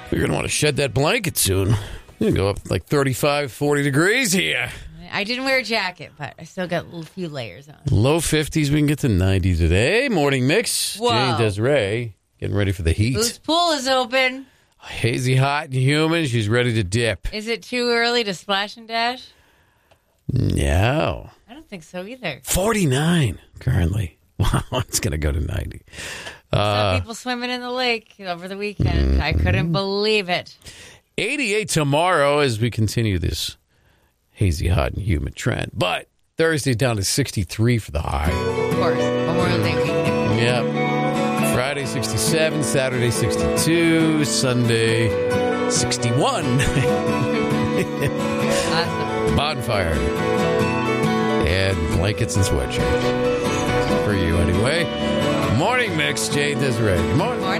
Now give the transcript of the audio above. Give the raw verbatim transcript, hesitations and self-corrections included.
You're going to want to shed that blanket soon. You're going to go up like thirty-five, forty degrees here. I didn't wear a jacket, but I still got a few layers on. Low fifties. We can get to ninety today. Morning mix. Whoa. Jay and Desiree getting ready for the heat. Whose pool is open? Hazy, hot, and humid. She's ready to dip. Is it too early to splash and dash? No. I don't think so either. forty-nine currently. Wow, it's going to go to ninety. Uh, Some people swimming in the lake over the weekend. I couldn't believe it. eighty-eight tomorrow as we continue this hazy, hot, and humid trend. But Thursday down to sixty-three for the high. Of course, Memorial Day weekend. Yep. Friday, sixty-seven. Saturday, sixty-two. Sunday, sixty-one. Awesome. Bonfire. And blankets and sweatshirts. For you, anyway. Morning mix, Jay Desiree. Good morning. Morning.